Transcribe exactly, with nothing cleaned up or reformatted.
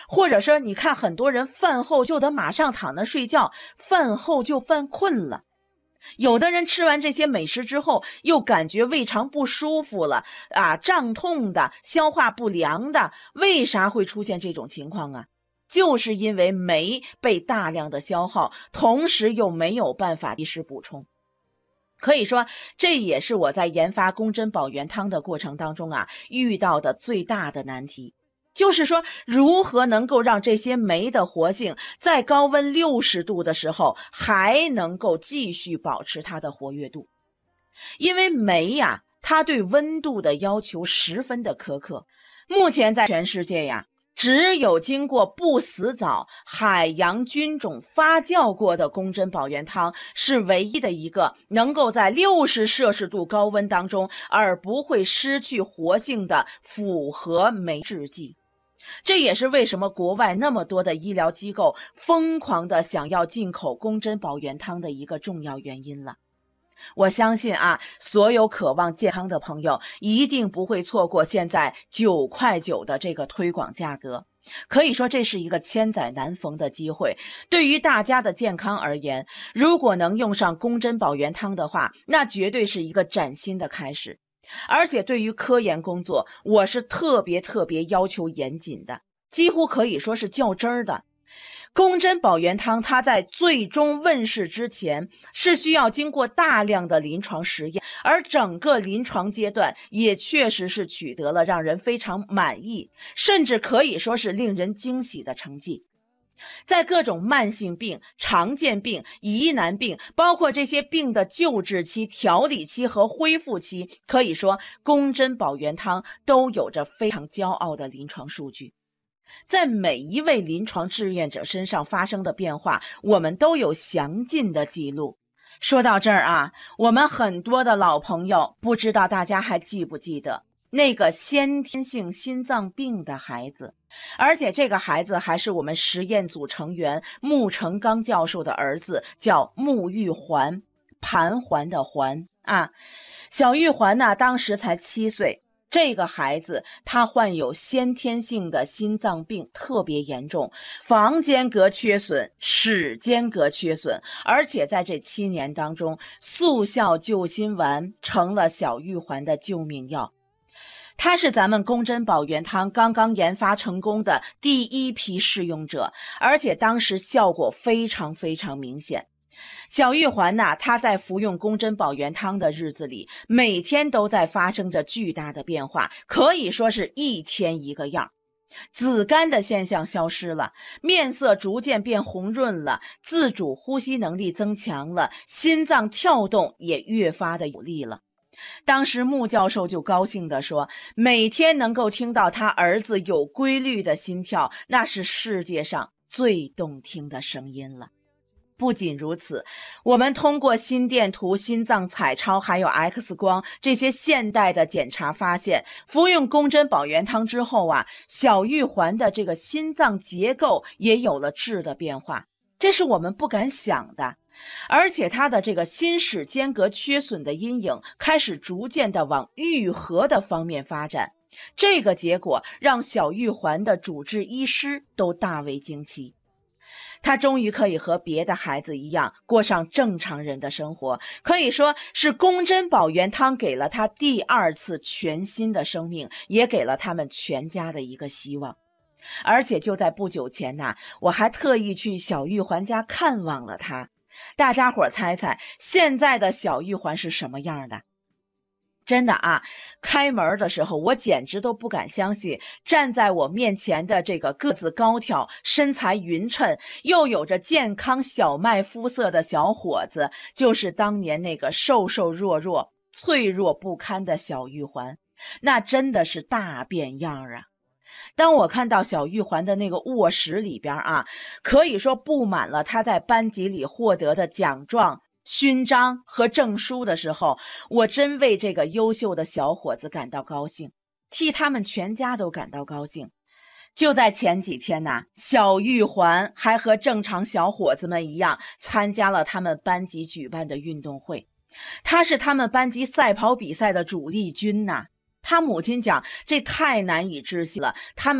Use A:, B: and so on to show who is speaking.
A: 或者说你看很多人饭后就得马上躺那睡觉，饭后就犯困了。有的人吃完这些美食之后又感觉胃肠不舒服了啊，胀痛的，消化不良的，为啥会出现这种情况啊？就是因为酶被大量的消耗，同时又没有办法及时补充。可以说这也是我在研发宫珍保元汤的过程当中啊遇到的最大的难题，就是说如何能够让这些酶的活性在高温六十度的时候还能够继续保持它的活跃度。因为酶呀、啊、它对温度的要求十分的苛刻，目前在全世界呀只有经过不死藻、海洋菌种发酵过的宫珍保元汤是唯一的一个能够在六十摄氏度高温当中而不会失去活性的复合酶制剂。这也是为什么国外那么多的医疗机构疯狂的想要进口宫珍保元汤的一个重要原因了。我相信啊，所有渴望健康的朋友一定不会错过现在九块九的这个推广价格，可以说这是一个千载难逢的机会。对于大家的健康而言，如果能用上宫珍保元汤的话，那绝对是一个崭新的开始。而且对于科研工作，我是特别特别要求严谨的，几乎可以说是较真儿的。宫珍保元汤它在最终问世之前是需要经过大量的临床实验，而整个临床阶段也确实是取得了让人非常满意，甚至可以说是令人惊喜的成绩。在各种慢性病、常见病、疑难病，包括这些病的救治期、调理期和恢复期，可以说宫珍保元汤都有着非常骄傲的临床数据。在每一位临床志愿者身上发生的变化，我们都有详尽的记录。说到这儿啊，我们很多的老朋友，不知道大家还记不记得那个先天性心脏病的孩子，而且这个孩子还是我们实验组成员穆成刚教授的儿子，叫穆玉环，盘桓的桓啊。小玉环呢，当时才七岁。这个孩子他患有先天性的心脏病，特别严重，房间隔缺损、室间隔缺损，而且在这七年当中，速效救心丸成了小玉环的救命药。他是咱们宫珍保元汤刚刚研发成功的第一批试用者，而且当时效果非常非常明显。小玉环呐、啊，她在服用宫珍保元汤的日子里，每天都在发生着巨大的变化，可以说是一天一个样。紫绀的现象消失了，面色逐渐变红润了，自主呼吸能力增强了，心脏跳动也越发的有力了。当时穆教授就高兴地说，每天能够听到他儿子有规律的心跳，那是世界上最动听的声音了。不仅如此，我们通过心电图、心脏彩超还有 X 光这些现代的检查发现，服用宫珍保元汤之后啊，小玉环的这个心脏结构也有了质的变化，这是我们不敢想的。而且它的这个心室间隔缺损的阴影开始逐渐的往愈合的方面发展，这个结果让小玉环的主治医师都大为惊奇。他终于可以和别的孩子一样过上正常人的生活，可以说是宫珍保元汤给了他第二次全新的生命，也给了他们全家的一个希望。而且就在不久前呐、啊，我还特意去小玉环家看望了他。大家伙猜猜现在的小玉环是什么样的？真的啊，开门的时候我简直都不敢相信，站在我面前的这个个子高挑、身材匀称又有着健康小麦肤色的小伙子，就是当年那个瘦瘦弱弱、脆弱不堪的小玉环，那真的是大变样啊。当我看到小玉环的那个卧室里边啊，可以说布满了他在班级里获得的奖状、勋章和证书的时候，我真为这个优秀的小伙子感到高兴，替他们全家都感到高兴。就在前几天呢、啊，小玉环还和正常小伙子们一样参加了他们班级举办的运动会，他是他们班级赛跑比赛的主力军呐、啊。他母亲讲，这太难以置信了，他们